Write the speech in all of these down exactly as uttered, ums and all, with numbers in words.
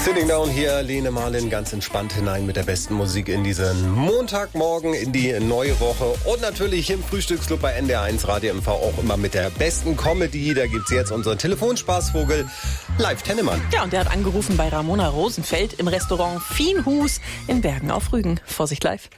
Sitting Down hier, Lene Marlin, ganz entspannt hinein mit der besten Musik in diesen Montagmorgen, in die neue Woche. Und natürlich im Frühstücksclub bei N D R eins Radio M V auch immer mit der besten Comedy. Da gibt's jetzt unseren Telefonspaßvogel, Live Tennemann. Ja, und der hat angerufen bei Ramona Rosenfeld im Restaurant Fienhus in Bergen auf Rügen. Vorsicht live.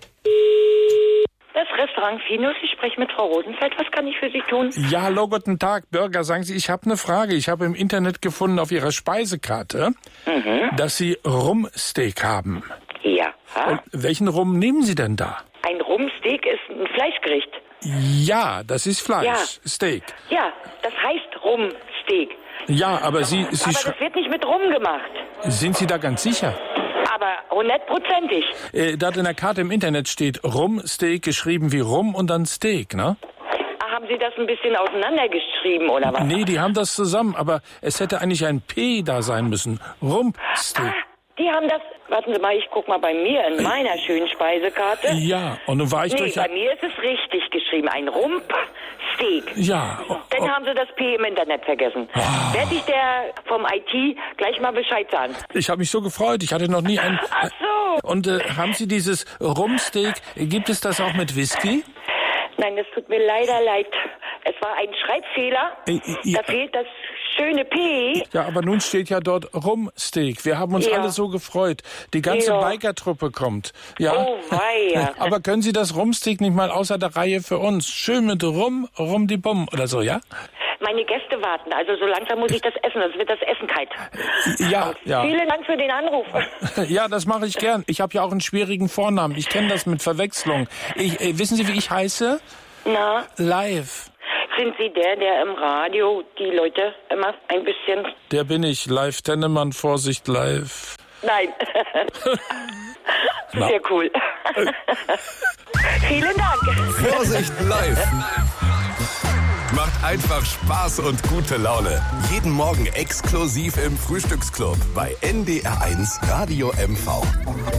Das Restaurant Fienhus, ich spreche mit Frau Rosenfeld. Was kann ich für Sie tun? Ja, hallo, guten Tag, Bürger. Sagen Sie, ich habe eine Frage. Ich habe im Internet gefunden auf Ihrer Speisekarte, mhm. dass Sie Rumsteak haben. Ja. Und welchen Rum nehmen Sie denn da? Ein Rumsteak ist ein Fleischgericht. Ja, das ist Fleisch. Ja. Steak. Ja, das heißt Rumsteak. Ja, aber Sie... Sie aber das wird nicht mit Rum gemacht. Sind Sie da ganz sicher? Aber hundertprozentig. Äh, da in der Karte im Internet steht Rumsteak, geschrieben wie Rum und dann Steak, ne? Ach, haben Sie das ein bisschen auseinandergeschrieben, oder was? Nee, die haben das zusammen, aber es hätte eigentlich ein P da sein müssen. Rumsteak. Ah, die haben das... Warten Sie mal, ich guck mal bei mir in meiner schönen Speisekarte. Ja, und nun war ich nee, durch... bei mir ist es richtig geschrieben. Ein Rumpsteak. Ja. Oh, Dann oh. haben Sie das P im Internet vergessen. Oh. Werde ich der vom I T gleich mal Bescheid sagen. Ich habe mich so gefreut. Ich hatte noch nie ein... Ach so. Und äh, haben Sie dieses Rumsteak, gibt es das auch mit Whisky? Nein, das tut mir leider leid. Es war ein Schreibfehler. Äh, ja. Da fehlt das schöne P. Ja, aber nun steht ja dort Rumsteak. Wir haben uns ja. alle so gefreut. Die ganze ja. Biker-Truppe kommt. Ja. Oh, weia. Aber können Sie das Rumsteak nicht mal außer der Reihe für uns? Schön mit Rum, Rum die Bum oder so, ja? Meine Gäste warten, also so langsam muss ich das essen, sonst wird das Essen kalt. Ja, ja. Vielen Dank für den Anruf. Ja, das mache ich gern. Ich habe ja auch einen schwierigen Vornamen. Ich kenne das mit Verwechslung. Ich, äh, wissen Sie, wie ich heiße? Na? Live. Sind Sie der, der im Radio die Leute immer ein bisschen... Der bin ich, Live Tennemann, Vorsicht, live. Nein. Sehr cool. Vielen Dank. Vorsicht, live. Macht einfach Spaß und gute Laune. Jeden Morgen exklusiv im Frühstücksclub bei N D R eins Radio M V.